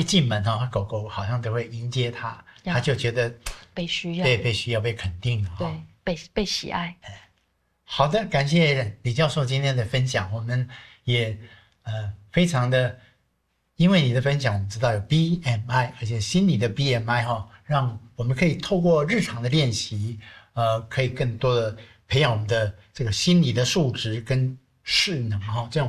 进门狗狗好像都会迎接它，它就觉得被需要， 对，被需要，被肯定了对，被喜爱。 好的，感谢李教授今天的分享，我们也非常的，因为你的分享，我们知道有 BMI， 而且心理的 BMI 让我们可以透过日常的练习，可以更多的培养我们的这个心理的素质跟势能这种